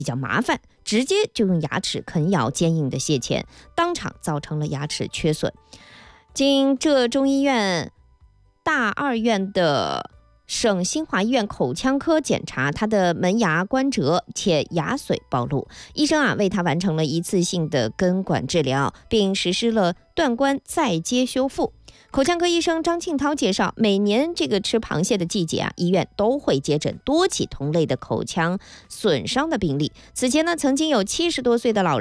比较麻烦，直接就用牙齿啃咬坚硬的蟹钳，当场造成了牙齿缺损。经浙中医院大二院的省新华医院口腔科检查，他的门牙关折且牙髓暴露，医生为他完成了一次性的根管治疗，并实施了断关再接修复。口腔科医生张庆涛介绍，每年这个吃螃蟹的季节医院都会接诊多起同类的口腔损伤的病例。此前呢，曾经有70多岁的老人